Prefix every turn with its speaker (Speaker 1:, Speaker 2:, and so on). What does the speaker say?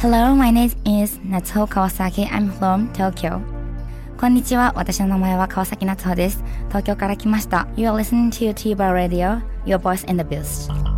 Speaker 1: Hello, my name is Natsuho Kawasaki. I'm from Tokyo. こんにちは。私の名前は川崎夏穂です。東京から来ました。You are listening to TBAR Radio, your voice in the booth.